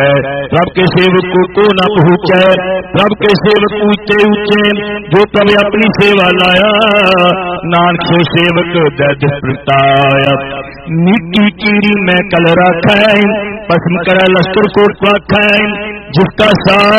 रब के सेवक को ना पहुंचे, रब के सेवक ऊंचे ऊंचे जो तब अपनी सेवा लाया, नानक सो सेवक दर्द प्रताया। निकी चीरी मैं कल रखा, पसंद करा लश्कर कोट रखा, जिसका साथ